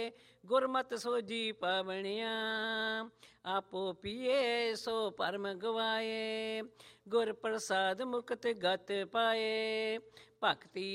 ਗੁਰਮਤਿ ਸੋਜੀ ਪਾਵਣਿਆ। ਆਪੋ ਪੀਏ ਸੋ ਭਰਮ ਗਵਾਏ, ਗੁਰ ਪ੍ਰਸਾਦ ਮੁਕਤ ਗਤ ਪਾਏ। ਭਗਤੀ